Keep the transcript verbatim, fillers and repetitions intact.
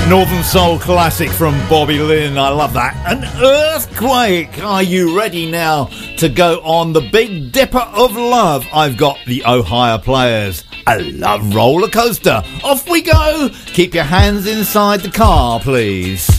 Northern Soul classic from Bobby Lynn. I love that. An earthquake. Are you ready now to go on the Big Dipper of Love? I've got the Ohio Players. A love roller coaster. Off we go. Keep your hands inside the car, please.